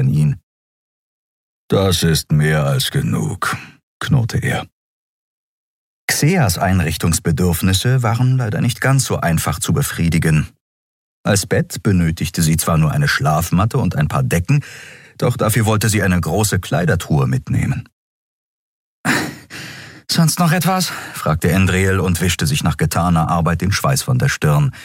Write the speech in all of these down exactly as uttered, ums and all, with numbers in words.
in ihn. »Das ist mehr als genug«, knurrte er. Xeas Einrichtungsbedürfnisse waren leider nicht ganz so einfach zu befriedigen. Als Bett benötigte sie zwar nur eine Schlafmatte und ein paar Decken, doch dafür wollte sie eine große Kleidertruhe mitnehmen. »Sonst noch etwas?« fragte Endriel und wischte sich nach getaner Arbeit den Schweiß von der Stirn.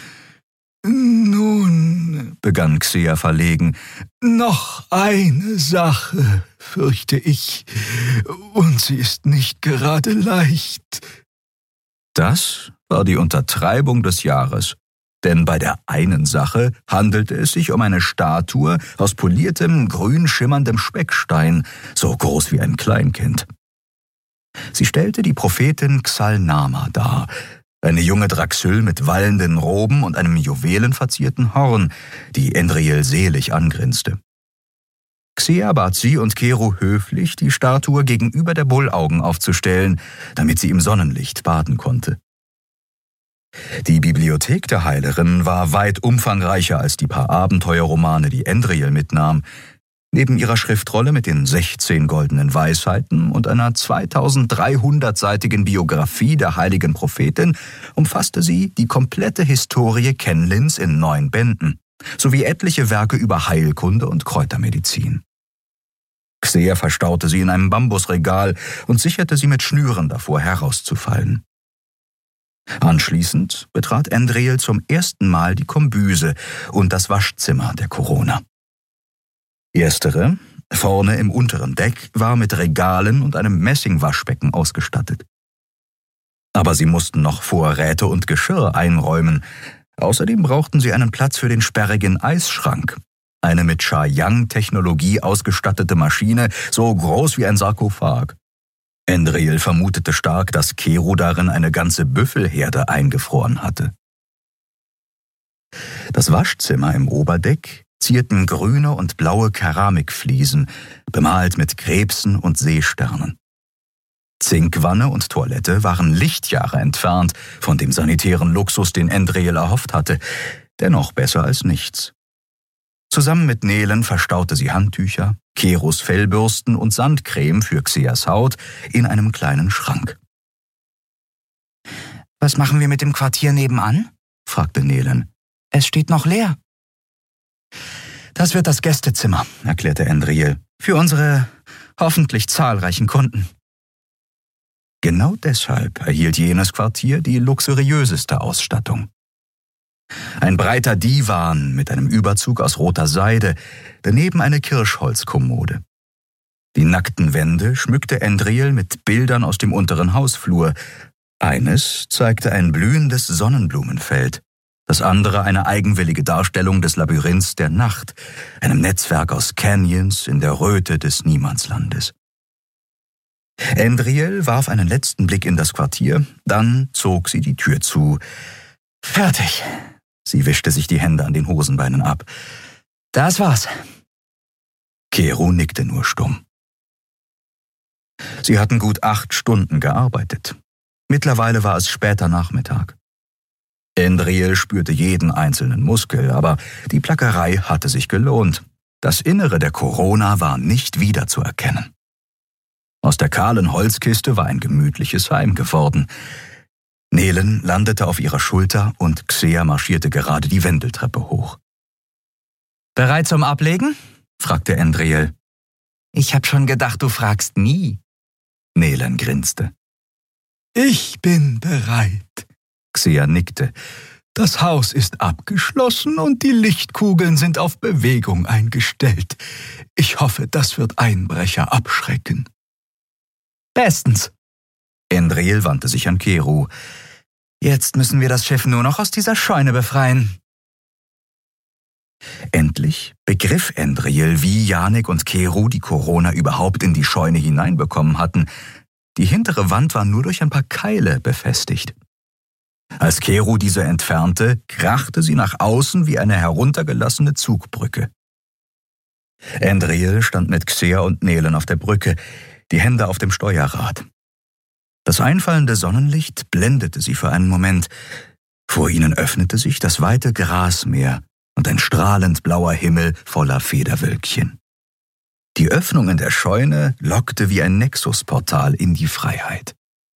»Nun«, begann Xea verlegen, »noch eine Sache, fürchte ich, und sie ist nicht gerade leicht.« Das war die Untertreibung des Jahres, denn bei der einen Sache handelte es sich um eine Statue aus poliertem, grün schimmerndem Speckstein, so groß wie ein Kleinkind. Sie stellte die Prophetin Xalnama dar, eine junge Draxyl mit wallenden Roben und einem juwelenverzierten Horn, die Endriel selig angrinste. Xea bat sie und Kero höflich, die Statue gegenüber der Bullaugen aufzustellen, damit sie im Sonnenlicht baden konnte. Die Bibliothek der Heilerin war weit umfangreicher als die paar Abenteuerromane, die Endriel mitnahm. Neben ihrer Schriftrolle mit den sechzehn goldenen Weisheiten und einer zweitausenddreihundertseitigen Biografie der heiligen Prophetin umfasste sie die komplette Historie Kenlins in neun Bänden, sowie etliche Werke über Heilkunde und Kräutermedizin. Xea verstaute sie in einem Bambusregal und sicherte sie mit Schnüren davor, herauszufallen. Anschließend betrat Endriel zum ersten Mal die Kombüse und das Waschzimmer der Corona. Erstere, vorne im unteren Deck, war mit Regalen und einem Messingwaschbecken ausgestattet. Aber sie mussten noch Vorräte und Geschirr einräumen. Außerdem brauchten sie einen Platz für den sperrigen Eisschrank, eine mit Sha-Yang-Technologie ausgestattete Maschine, so groß wie ein Sarkophag. Endriel vermutete stark, dass Kero darin eine ganze Büffelherde eingefroren hatte. Das Waschzimmer im Oberdeck zierten grüne und blaue Keramikfliesen, bemalt mit Krebsen und Seesternen. Zinkwanne und Toilette waren Lichtjahre entfernt von dem sanitären Luxus, den Endriel erhofft hatte, dennoch besser als nichts. Zusammen mit Nelen verstaute sie Handtücher, Keros Fellbürsten und Sandcreme für Xeas Haut in einem kleinen Schrank. »Was machen wir mit dem Quartier nebenan?« fragte Nelen. »Es steht noch leer.« »Das wird das Gästezimmer«, erklärte Endriel, »für unsere hoffentlich zahlreichen Kunden.« Genau deshalb erhielt jenes Quartier die luxuriöseste Ausstattung. Ein breiter Divan mit einem Überzug aus roter Seide, daneben eine Kirschholzkommode. Die nackten Wände schmückte Endriel mit Bildern aus dem unteren Hausflur. Eines zeigte ein blühendes Sonnenblumenfeld, das andere eine eigenwillige Darstellung des Labyrinths der Nacht, einem Netzwerk aus Canyons in der Röte des Niemandslandes. Endriel warf einen letzten Blick in das Quartier, dann zog sie die Tür zu. »Fertig!« Sie wischte sich die Hände an den Hosenbeinen ab. »Das war's.« Kero nickte nur stumm. Sie hatten gut acht Stunden gearbeitet. Mittlerweile war es später Nachmittag. Endriel spürte jeden einzelnen Muskel, aber die Plackerei hatte sich gelohnt. Das Innere der Corona war nicht wiederzuerkennen. Aus der kahlen Holzkiste war ein gemütliches Heim geworden. Nelen landete auf ihrer Schulter und Xea marschierte gerade die Wendeltreppe hoch. »Bereit zum Ablegen?« fragte Endriel. »Ich hab schon gedacht, du fragst nie.« Nelen grinste. »Ich bin bereit.« Xea nickte. »Das Haus ist abgeschlossen und die Lichtkugeln sind auf Bewegung eingestellt. Ich hoffe, das wird Einbrecher abschrecken.« »Bestens.« Endriel wandte sich an Kero. »Jetzt müssen wir das Schiff nur noch aus dieser Scheune befreien.« Endlich begriff Endriel, wie Janik und Kero die Corona überhaupt in die Scheune hineinbekommen hatten. Die hintere Wand war nur durch ein paar Keile befestigt. Als Kero diese entfernte, krachte sie nach außen wie eine heruntergelassene Zugbrücke. Endriel stand mit Xea und Nelen auf der Brücke, die Hände auf dem Steuerrad. Das einfallende Sonnenlicht blendete sie für einen Moment. Vor ihnen öffnete sich das weite Grasmeer und ein strahlend blauer Himmel voller Federwölkchen. Die Öffnung in der Scheune lockte wie ein Nexusportal in die Freiheit.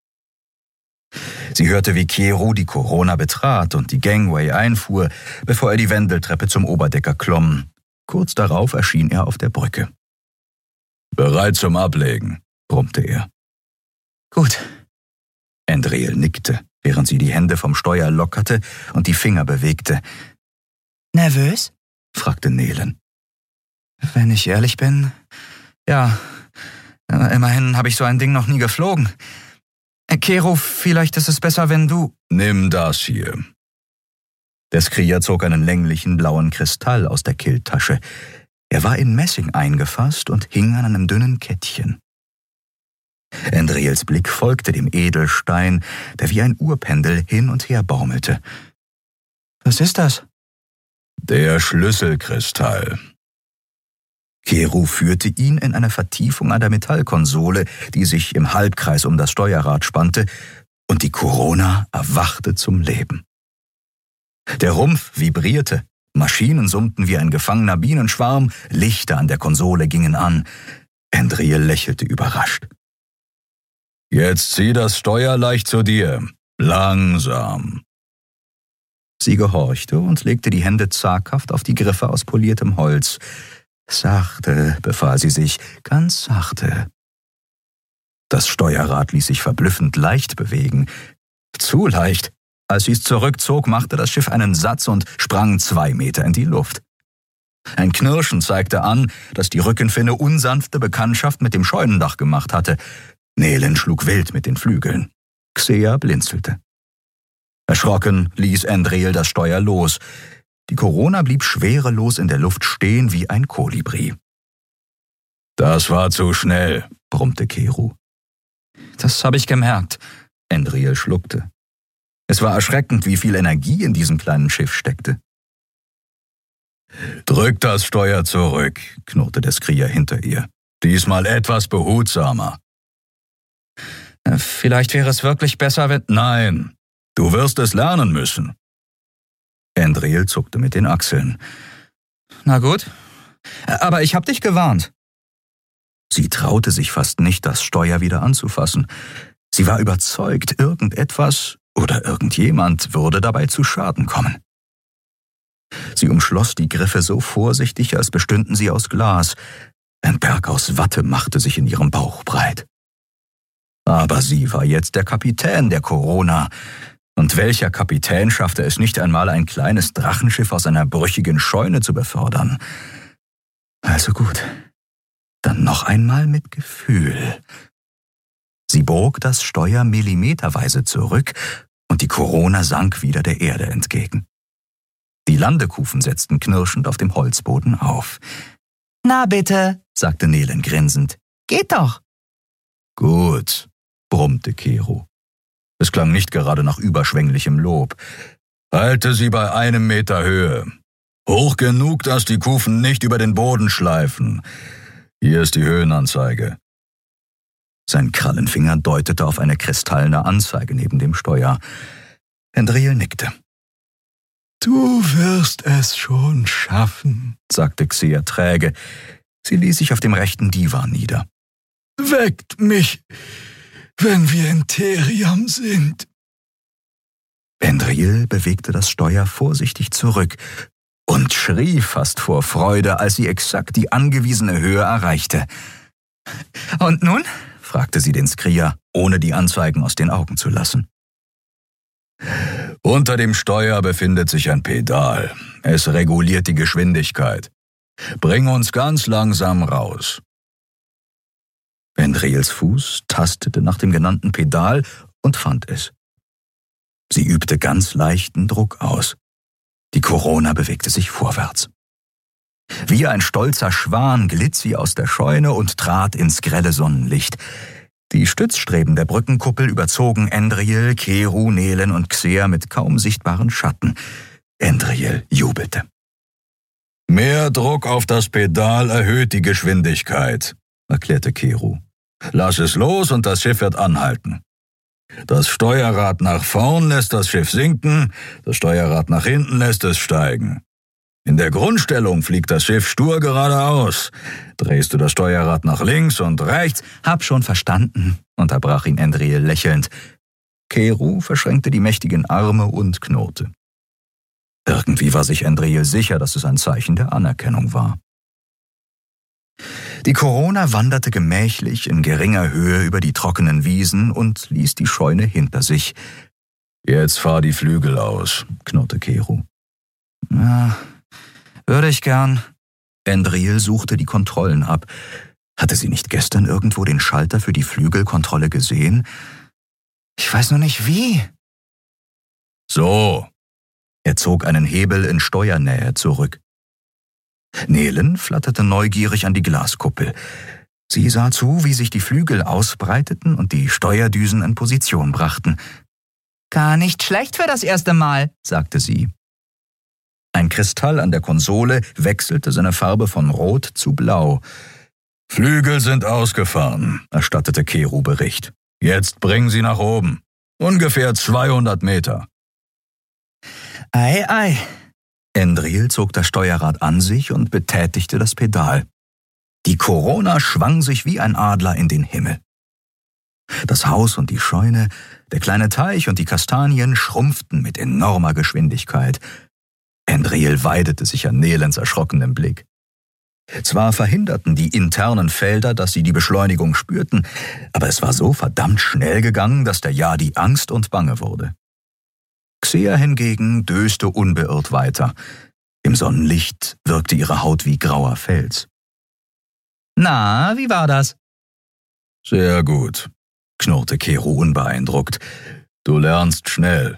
Sie hörte, wie Keru die Corona betrat und die Gangway einfuhr, bevor er die Wendeltreppe zum Oberdecker klomm. Kurz darauf erschien er auf der Brücke. »Bereit zum Ablegen«, brummte er. »Gut.« Andriel nickte, während sie die Hände vom Steuer lockerte und die Finger bewegte. »Nervös?« fragte Nelen. »Wenn ich ehrlich bin, ja, immerhin habe ich so ein Ding noch nie geflogen. Keru, vielleicht ist es besser, wenn du...« »Nimm das hier.« Der Skrier zog einen länglichen blauen Kristall aus der Killtasche. Er war in Messing eingefasst und hing an einem dünnen Kettchen. Andriels Blick folgte dem Edelstein, der wie ein Uhrpendel hin und her baumelte. »Was ist das?« »Der Schlüsselkristall.« Keru führte ihn in eine Vertiefung an der Metallkonsole, die sich im Halbkreis um das Steuerrad spannte, und die Corona erwachte zum Leben. Der Rumpf vibrierte, Maschinen summten wie ein gefangener Bienenschwarm, Lichter an der Konsole gingen an. Andriel lächelte überrascht. »Jetzt zieh das Steuer leicht zu dir. Langsam.« Sie gehorchte und legte die Hände zaghaft auf die Griffe aus poliertem Holz. »Sachte«, befahl sie sich, »ganz sachte.« Das Steuerrad ließ sich verblüffend leicht bewegen. Zu leicht. Als sie es zurückzog, machte das Schiff einen Satz und sprang zwei Meter in die Luft. Ein Knirschen zeigte an, dass die Rückenfinne unsanfte Bekanntschaft mit dem Scheunendach gemacht hatte. Nelen schlug wild mit den Flügeln. Xea blinzelte. Erschrocken ließ Andriel das Steuer los. Die Corona blieb schwerelos in der Luft stehen wie ein Kolibri. »Das war zu schnell«, brummte Keru. »Das habe ich gemerkt«, Andriel schluckte. Es war erschreckend, wie viel Energie in diesem kleinen Schiff steckte. »Drück das Steuer zurück«, knurrte der Skrier hinter ihr. »Diesmal etwas behutsamer.« »Vielleicht wäre es wirklich besser, wenn...« »Nein, du wirst es lernen müssen.« Andriel zuckte mit den Achseln. »Na gut, aber ich hab dich gewarnt.« Sie traute sich fast nicht, das Steuer wieder anzufassen. Sie war überzeugt, irgendetwas oder irgendjemand würde dabei zu Schaden kommen. Sie umschloss die Griffe so vorsichtig, als bestünden sie aus Glas. Ein Berg aus Watte machte sich in ihrem Bauch breit. Aber sie war jetzt der Kapitän der Corona. Und welcher Kapitän schaffte es nicht einmal, ein kleines Drachenschiff aus einer brüchigen Scheune zu befördern? Also gut, dann noch einmal mit Gefühl. Sie bog das Steuer millimeterweise zurück und die Corona sank wieder der Erde entgegen. Die Landekufen setzten knirschend auf dem Holzboden auf. »Na bitte«, sagte Nelen grinsend. »Geht doch.« »Gut«, brummte Keru. Es klang nicht gerade nach überschwänglichem Lob. »Halte sie bei einem Meter Höhe. Hoch genug, dass die Kufen nicht über den Boden schleifen. Hier ist die Höhenanzeige.« Sein Krallenfinger deutete auf eine kristallene Anzeige neben dem Steuer. Andriel nickte. »Du wirst es schon schaffen«, sagte Xea träge. Sie ließ sich auf dem rechten Divan nieder. »Weckt mich, wenn wir in Theriam sind.« Andriel bewegte das Steuer vorsichtig zurück und schrie fast vor Freude, als sie exakt die angewiesene Höhe erreichte. »Und nun?« fragte sie den Skrier, ohne die Anzeigen aus den Augen zu lassen. »Unter dem Steuer befindet sich ein Pedal. Es reguliert die Geschwindigkeit. Bring uns ganz langsam raus.« Andriels Fuß tastete nach dem genannten Pedal und fand es. Sie übte ganz leichten Druck aus. Die Corona bewegte sich vorwärts. Wie ein stolzer Schwan glitt sie aus der Scheune und trat ins grelle Sonnenlicht. Die Stützstreben der Brückenkuppel überzogen Andriel, Keru, Nelen und Xea mit kaum sichtbaren Schatten. Andriel jubelte. »Mehr Druck auf das Pedal erhöht die Geschwindigkeit«, erklärte Keru. »Lass es los und das Schiff wird anhalten. Das Steuerrad nach vorn lässt das Schiff sinken, das Steuerrad nach hinten lässt es steigen. In der Grundstellung fliegt das Schiff stur geradeaus. Drehst du das Steuerrad nach links und rechts?« »Hab schon verstanden«, unterbrach ihn Andriel lächelnd. Keru verschränkte die mächtigen Arme und knurrte. Irgendwie war sich Andriel sicher, dass es ein Zeichen der Anerkennung war. Die Corona wanderte gemächlich in geringer Höhe über die trockenen Wiesen und ließ die Scheune hinter sich. »Jetzt fahr die Flügel aus«, knurrte Keru. »Ja, würde ich gern.« Andriel suchte die Kontrollen ab. Hatte sie nicht gestern irgendwo den Schalter für die Flügelkontrolle gesehen? »Ich weiß nur nicht wie.« »So.« Er zog einen Hebel in Steuernähe zurück. Nelen flatterte neugierig an die Glaskuppel. Sie sah zu, wie sich die Flügel ausbreiteten und die Steuerdüsen in Position brachten. »Gar nicht schlecht für das erste Mal«, sagte sie. Ein Kristall an der Konsole wechselte seine Farbe von Rot zu Blau. »Flügel sind ausgefahren«, erstattete Keru Bericht. »Jetzt bringen sie nach oben. Ungefähr zweihundert Meter.« »Ei, ei.« Andriel zog das Steuerrad an sich und betätigte das Pedal. Die Corona schwang sich wie ein Adler in den Himmel. Das Haus und die Scheune, der kleine Teich und die Kastanien schrumpften mit enormer Geschwindigkeit. Andriel weidete sich an Nelens erschrockenem Blick. Zwar verhinderten die internen Felder, dass sie die Beschleunigung spürten, aber es war so verdammt schnell gegangen, dass der Yadi Angst und Bange wurde. Xea hingegen döste unbeirrt weiter. Im Sonnenlicht wirkte ihre Haut wie grauer Fels. »Na, wie war das?« »Sehr gut«, knurrte Keru unbeeindruckt. »Du lernst schnell.«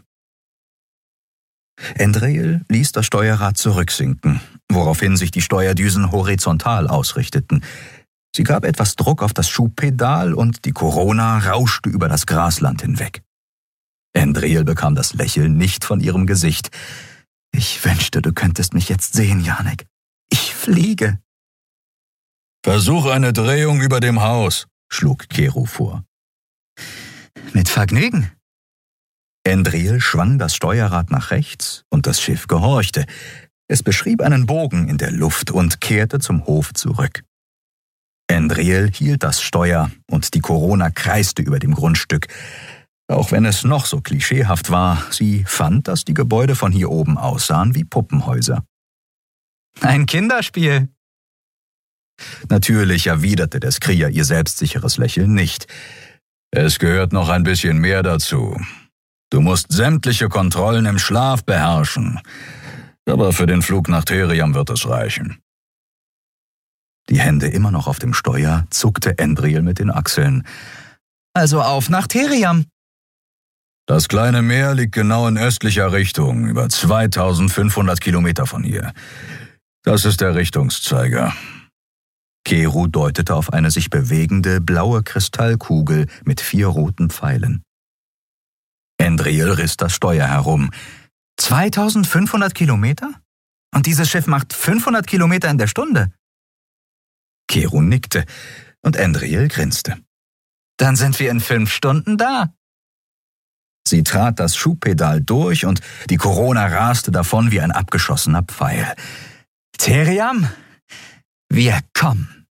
Andriel ließ das Steuerrad zurücksinken, woraufhin sich die Steuerdüsen horizontal ausrichteten. Sie gab etwas Druck auf das Schubpedal und die Corona rauschte über das Grasland hinweg. Andriel bekam das Lächeln nicht von ihrem Gesicht. »Ich wünschte, du könntest mich jetzt sehen, Janek. Ich fliege.« »Versuch eine Drehung über dem Haus«, schlug Keru vor. »Mit Vergnügen.« Andriel schwang das Steuerrad nach rechts und das Schiff gehorchte. Es beschrieb einen Bogen in der Luft und kehrte zum Hof zurück. Andriel hielt das Steuer und die Corona kreiste über dem Grundstück. Auch wenn es noch so klischeehaft war, sie fand, dass die Gebäude von hier oben aussahen wie Puppenhäuser. »Ein Kinderspiel.« Natürlich erwiderte der Skrier ihr selbstsicheres Lächeln nicht. »Es gehört noch ein bisschen mehr dazu. Du musst sämtliche Kontrollen im Schlaf beherrschen. Aber für den Flug nach Theriam wird es reichen.« Die Hände immer noch auf dem Steuer zuckte Andriel mit den Achseln. »Also auf nach Theriam.« »Das kleine Meer liegt genau in östlicher Richtung, über zweitausendfünfhundert Kilometer von hier. Das ist der Richtungszeiger.« Keru deutete auf eine sich bewegende blaue Kristallkugel mit vier roten Pfeilen. Andriel riss das Steuer herum. »zweitausendfünfhundert Kilometer? Und dieses Schiff macht fünfhundert Kilometer in der Stunde?« Keru nickte und Andriel grinste. »Dann sind wir in fünf Stunden da.« Sie trat das Schubpedal durch und die Corona raste davon wie ein abgeschossener Pfeil. »Theriam, wir kommen.«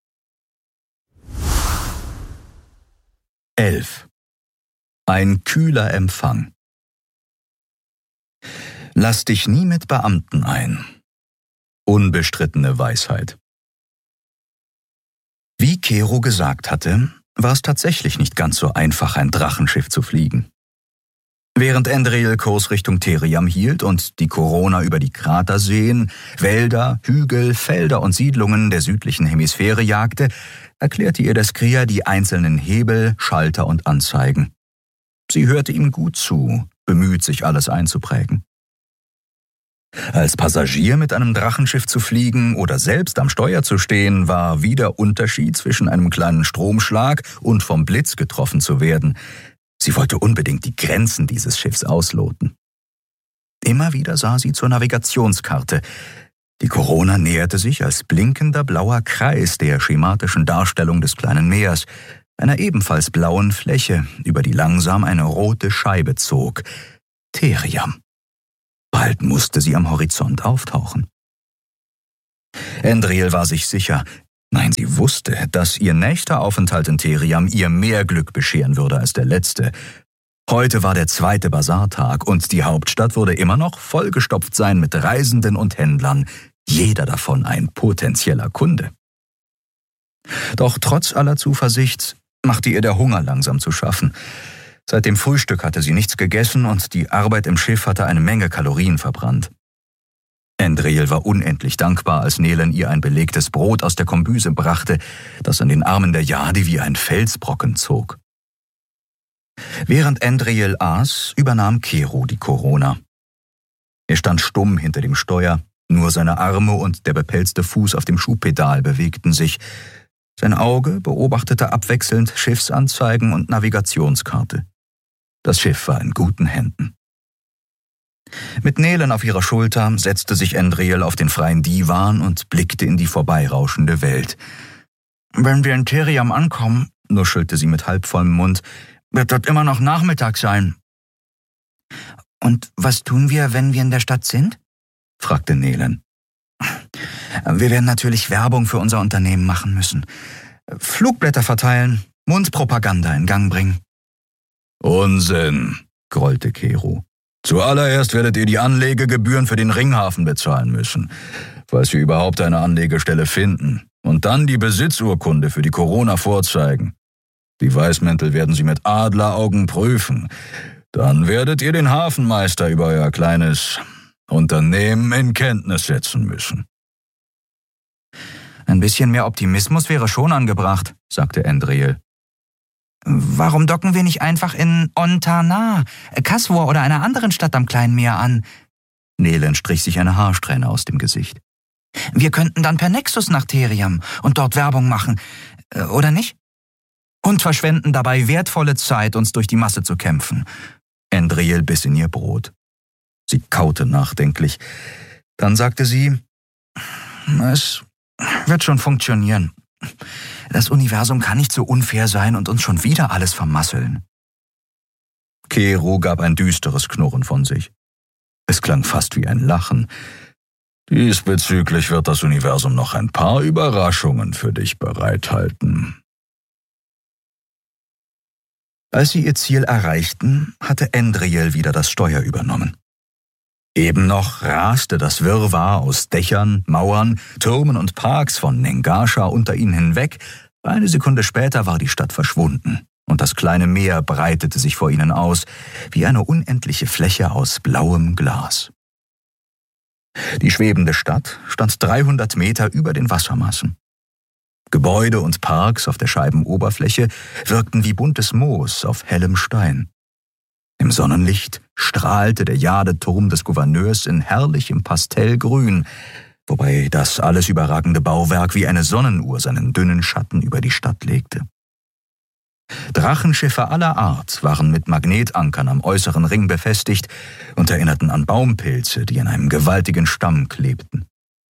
elf. Ein kühler Empfang. Lass dich nie mit Beamten ein. Unbestrittene Weisheit. Wie Keru gesagt hatte, war es tatsächlich nicht ganz so einfach, ein Drachenschiff zu fliegen. Während Andriel Kurs Richtung Theriam hielt und die Corona über die Kraterseen, Wälder, Hügel, Felder und Siedlungen der südlichen Hemisphäre jagte, erklärte ihr der Skrier die einzelnen Hebel, Schalter und Anzeigen. Sie hörte ihm gut zu, bemüht, sich alles einzuprägen. Als Passagier mit einem Drachenschiff zu fliegen oder selbst am Steuer zu stehen, war wie der Unterschied zwischen einem kleinen Stromschlag und vom Blitz getroffen zu werden. Sie wollte unbedingt die Grenzen dieses Schiffs ausloten. Immer wieder sah sie zur Navigationskarte. Die Corona näherte sich als blinkender blauer Kreis der schematischen Darstellung des kleinen Meers, einer ebenfalls blauen Fläche, über die langsam eine rote Scheibe zog. Theriam. Bald musste sie am Horizont auftauchen. Endril war sich sicher, nein, sie wusste, dass ihr nächster Aufenthalt in Theriam ihr mehr Glück bescheren würde als der letzte. Heute war der zweite Basartag und die Hauptstadt würde immer noch vollgestopft sein mit Reisenden und Händlern, jeder davon ein potenzieller Kunde. Doch trotz aller Zuversicht machte ihr der Hunger langsam zu schaffen. Seit dem Frühstück hatte sie nichts gegessen und die Arbeit im Schiff hatte eine Menge Kalorien verbrannt. Endril war unendlich dankbar, als Nelen ihr ein belegtes Brot aus der Kombüse brachte, das an den Armen der Jade wie ein Felsbrocken zog. Während Endril aß, übernahm Kero die Corona. Er stand stumm hinter dem Steuer, nur seine Arme und der bepelzte Fuß auf dem Schuhpedal bewegten sich. Sein Auge beobachtete abwechselnd Schiffsanzeigen und Navigationskarte. Das Schiff war in guten Händen. Mit Nelen auf ihrer Schulter setzte sich Endril auf den freien Divan und blickte in die vorbeirauschende Welt. »Wenn wir in Theriam ankommen«, nuschelte sie mit halbvollem Mund, »wird dort immer noch Nachmittag sein.« »Und was tun wir, wenn wir in der Stadt sind?« fragte Nelen. »Wir werden natürlich Werbung für unser Unternehmen machen müssen. Flugblätter verteilen, Mundpropaganda in Gang bringen.« »Unsinn«, grollte Kero. »Zuallererst werdet ihr die Anlegegebühren für den Ringhafen bezahlen müssen, falls wir überhaupt eine Anlegestelle finden, und dann die Besitzurkunde für die Corona vorzeigen. Die Weißmäntel werden sie mit Adleraugen prüfen. Dann werdet ihr den Hafenmeister über euer kleines Unternehmen in Kenntnis setzen müssen.« »Ein bisschen mehr Optimismus wäre schon angebracht«, sagte Endril. »Warum docken wir nicht einfach in Ontana, Kasvor oder einer anderen Stadt am kleinen Meer an?« Nelen strich sich eine Haarsträhne aus dem Gesicht. »Wir könnten dann per Nexus nach Theriam und dort Werbung machen, oder nicht? Und verschwenden dabei wertvolle Zeit, uns durch die Masse zu kämpfen.« Endril biss in ihr Brot. Sie kaute nachdenklich. Dann sagte sie, »Es wird schon funktionieren. Das Universum kann nicht so unfair sein und uns schon wieder alles vermasseln.« Kero gab ein düsteres Knurren von sich. Es klang fast wie ein Lachen. »Diesbezüglich wird das Universum noch ein paar Überraschungen für dich bereithalten.« Als sie ihr Ziel erreichten, hatte Endril wieder das Steuer übernommen. Eben noch raste das Wirrwarr aus Dächern, Mauern, Türmen und Parks von Nengascha unter ihnen hinweg. Eine Sekunde später war die Stadt verschwunden und das kleine Meer breitete sich vor ihnen aus, wie eine unendliche Fläche aus blauem Glas. Die schwebende Stadt stand dreihundert Meter über den Wassermassen. Gebäude und Parks auf der Scheibenoberfläche wirkten wie buntes Moos auf hellem Stein. Im Sonnenlicht strahlte der Jadeturm des Gouverneurs in herrlichem Pastellgrün, wobei das alles überragende Bauwerk wie eine Sonnenuhr seinen dünnen Schatten über die Stadt legte. Drachenschiffe aller Art waren mit Magnetankern am äußeren Ring befestigt und erinnerten an Baumpilze, die an einem gewaltigen Stamm klebten.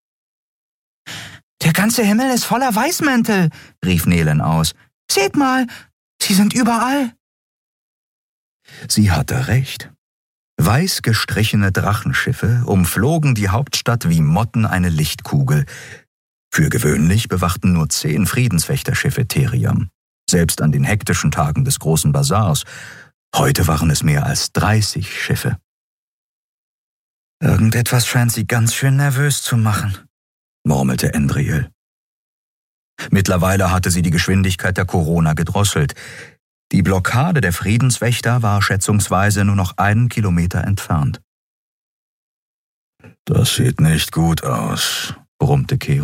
»Der ganze Himmel ist voller Weißmäntel«, rief Nelen aus. »Seht mal, sie sind überall.« Sie hatte recht. Weiß gestrichene Drachenschiffe umflogen die Hauptstadt wie Motten eine Lichtkugel. Für gewöhnlich bewachten nur zehn Friedenswächterschiffe Theriam, selbst an den hektischen Tagen des großen Basars. Heute waren es mehr als dreißig Schiffe. »Irgendetwas scheint sie ganz schön nervös zu machen«, murmelte Endril. Mittlerweile hatte sie die Geschwindigkeit der Corona gedrosselt. Die Blockade der Friedenswächter war schätzungsweise nur noch einen Kilometer entfernt. »Das sieht nicht gut aus«, brummte Kero.